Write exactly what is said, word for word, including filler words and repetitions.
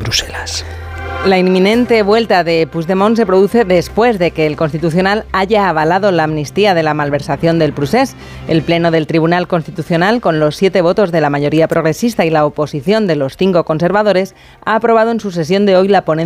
Bruselas. La inminente vuelta de Puigdemont se produce después de que el Constitucional haya avalado la amnistía de la malversación del Procés. El Pleno del Tribunal Constitucional, con los siete votos de la mayoría progresista y la oposición de los cinco conservadores, ha aprobado en su sesión de hoy la ponencia